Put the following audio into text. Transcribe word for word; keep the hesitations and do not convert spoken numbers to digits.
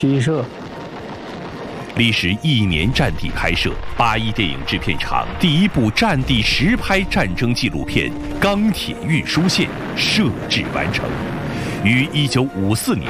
鸡舍。 历时一年战地拍摄，八一电影制片厂第一部战地实拍战争纪录片《钢铁运输线》摄制完成，于一九五四年